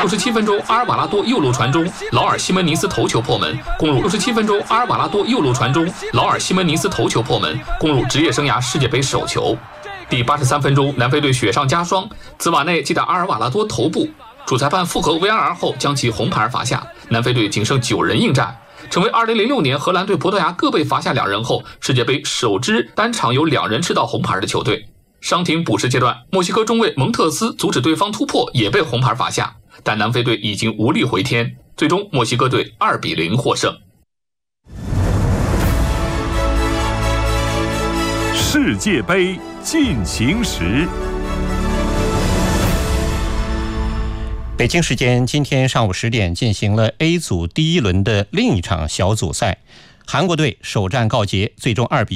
67分钟，阿尔瓦拉多右路传中，劳尔西门尼斯头球破门，攻入67分钟，阿尔瓦拉多右路传中，劳尔西门尼斯头球破门，攻入职业生涯世界杯首球。第83分钟，南非队雪上加霜，兹瓦内击打阿尔瓦拉多头部，主裁判复核 VAR 后将其红牌罚下，南非队仅剩9人应战，成为2006年荷兰队葡萄牙各被罚下2人后，世界杯首支单场有2人吃到红牌的球队。伤停补时阶段，墨西哥中卫蒙特斯阻止对方突破，也被红牌罚下，但南非队已经无力回天，最终墨西哥队2-0获胜。 世界杯进行时。 北京时间今天上午10点进行了 A 组第1轮的另一场小组赛，韩国队首战告捷，最终2-1